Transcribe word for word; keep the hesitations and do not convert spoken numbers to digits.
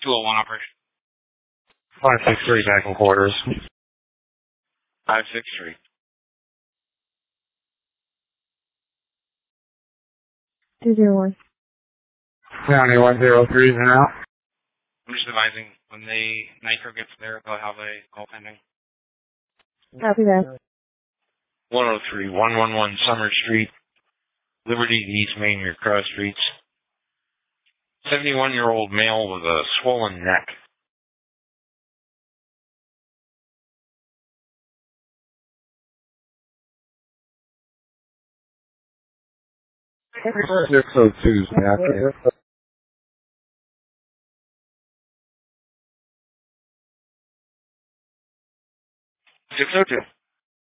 two oh one operation. five six three back in quarters. five six three. two zero one. County one zero three is out. I'm just advising, when the Nitro gets there, they'll have a call pending. Copy that. one oh three, one one one Summer Street, Liberty, East Main, your cross streets. seventy-one-year-old male with a swollen neck. six oh two's back. six oh two.